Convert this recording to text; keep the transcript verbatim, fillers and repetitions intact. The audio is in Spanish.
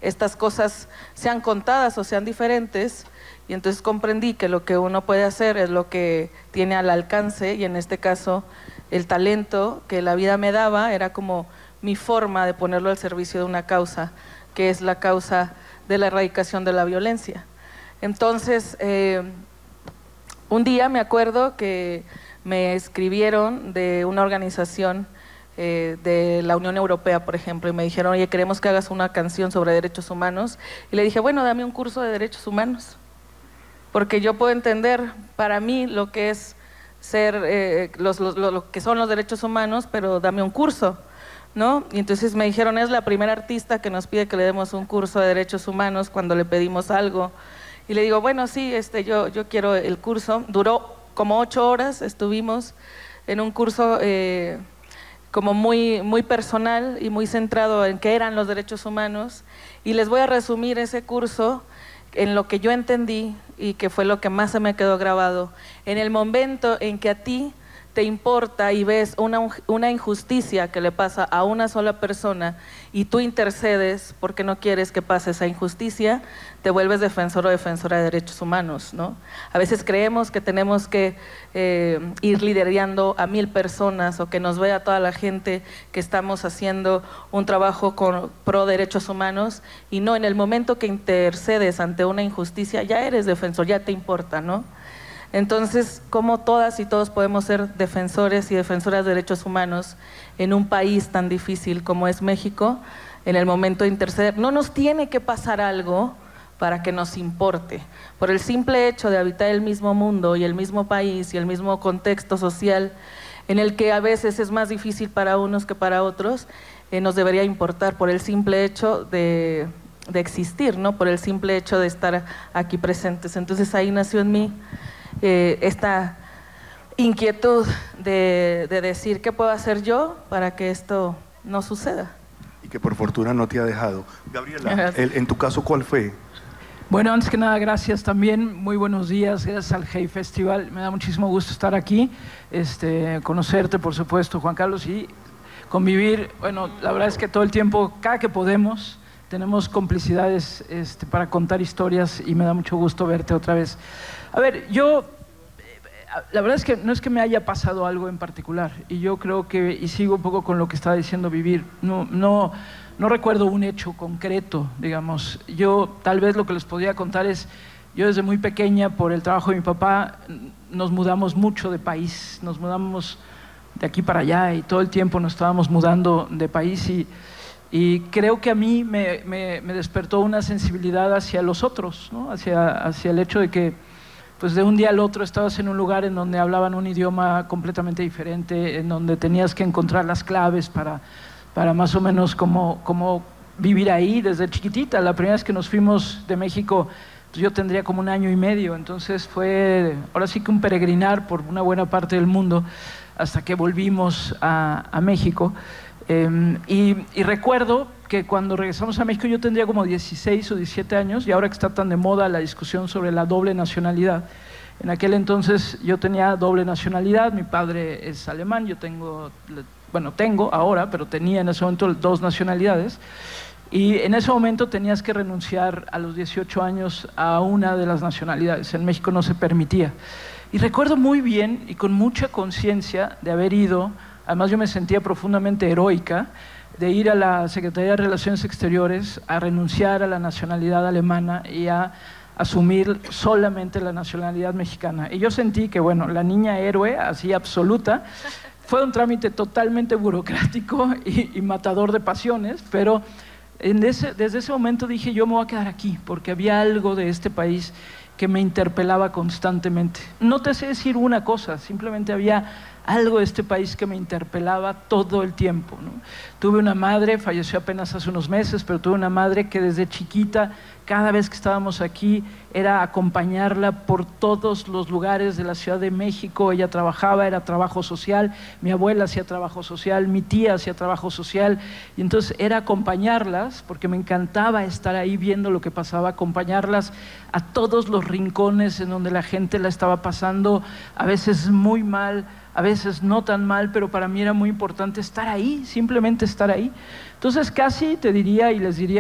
estas cosas sean contadas o sean diferentes, y entonces comprendí que lo que uno puede hacer es lo que tiene al alcance, y en este caso el talento que la vida me daba era como mi forma de ponerlo al servicio de una causa, que es la causa de la erradicación de la violencia. Entonces, eh, un día me acuerdo que me escribieron de una organización eh, de la Unión Europea, por ejemplo, y me dijeron, oye, queremos que hagas una canción sobre derechos humanos, y le dije, bueno, dame un curso de derechos humanos, porque yo puedo entender para mí lo que es ser, eh, los, los, lo, lo que son los derechos humanos, pero dame un curso, ¿no? Y entonces me dijeron, es la primera artista que nos pide que le demos un curso de derechos humanos cuando le pedimos algo. Y le digo, bueno, sí, este, yo, yo quiero el curso. Duró como ocho horas, estuvimos en un curso eh, como muy, muy personal y muy centrado en qué eran los derechos humanos. Y les voy a resumir ese curso en lo que yo entendí y que fue lo que más se me quedó grabado. En el momento en que a ti te importa y ves una, una injusticia que le pasa a una sola persona y tú intercedes porque no quieres que pase esa injusticia, te vuelves defensor o defensora de derechos humanos, ¿no? A veces creemos que tenemos que eh, ir liderando a mil personas o que nos vea toda la gente que estamos haciendo un trabajo con, pro derechos humanos, y no, en el momento que intercedes ante una injusticia ya eres defensor, ya te importa, ¿no? Entonces, ¿cómo todas y todos podemos ser defensores y defensoras de derechos humanos en un país tan difícil como es México, en el momento de interceder? No nos tiene que pasar algo para que nos importe. Por el simple hecho de habitar el mismo mundo y el mismo país y el mismo contexto social, en el que a veces es más difícil para unos que para otros, eh, nos debería importar por el simple hecho de, de existir, ¿no? Por el simple hecho de estar aquí presentes. Entonces ahí nació en mí Eh, esta inquietud de, de decir qué puedo hacer yo para que esto no suceda. Y que por fortuna no te ha dejado. Gabriela, el, en tu caso, ¿cuál fue? Bueno, antes que nada, gracias también, muy buenos días, gracias al Hey Festival, me da muchísimo gusto estar aquí, este, conocerte, por supuesto, Juan Carlos, y convivir. Bueno, la verdad es que todo el tiempo, cada que podemos, tenemos complicidades este, para contar historias, y me da mucho gusto verte otra vez. A ver, yo, la verdad es que no es que me haya pasado algo en particular, y yo creo que, y sigo un poco con lo que estaba diciendo Vivir, no, no, no recuerdo un hecho concreto, digamos. Yo tal vez lo que les podría contar es, yo desde muy pequeña, por el trabajo de mi papá, nos mudamos mucho de país, nos mudamos de aquí para allá, y todo el tiempo nos estábamos mudando de país, y, y creo que a mí me, me, me despertó una sensibilidad hacia los otros, ¿no? hacia, hacia el hecho de que pues de un día al otro estabas en un lugar en donde hablaban un idioma completamente diferente, en donde tenías que encontrar las claves para, para más o menos cómo, cómo vivir ahí desde chiquitita. La primera vez que nos fuimos de México, pues yo tendría como un año y medio, entonces fue ahora sí que un peregrinar por una buena parte del mundo hasta que volvimos a, a México. Eh, y, y recuerdo que cuando regresamos a México yo tendría como dieciséis o diecisiete años, y ahora que está tan de moda la discusión sobre la doble nacionalidad, en aquel entonces yo tenía doble nacionalidad, mi padre es alemán, yo tengo, bueno tengo ahora, pero tenía en ese momento dos nacionalidades, y en ese momento tenías que renunciar a los dieciocho años a una de las nacionalidades, en México no se permitía. Y recuerdo muy bien y con mucha conciencia de haber ido, además yo me sentía profundamente heroica, de ir a la Secretaría de Relaciones Exteriores a renunciar a la nacionalidad alemana y a asumir solamente la nacionalidad mexicana. Y yo sentí que, bueno, la niña héroe, así absoluta, fue un trámite totalmente burocrático y, y matador de pasiones, pero en ese, desde ese momento dije, yo me voy a quedar aquí, porque había algo de este país que me interpelaba constantemente. No te sé decir una cosa, simplemente había algo de este país que me interpelaba todo el tiempo, ¿no? Tuve una madre, falleció apenas hace unos meses, pero tuve una madre que desde chiquita, cada vez que estábamos aquí, era acompañarla por todos los lugares de la Ciudad de México. Ella trabajaba, era trabajo social, mi abuela hacía trabajo social, mi tía hacía trabajo social, y entonces era acompañarlas, porque me encantaba estar ahí viendo lo que pasaba, acompañarlas a todos los rincones en donde la gente la estaba pasando, a veces muy mal, a veces no tan mal, pero para mí era muy importante estar ahí, simplemente estar ahí. Entonces casi te diría y les diría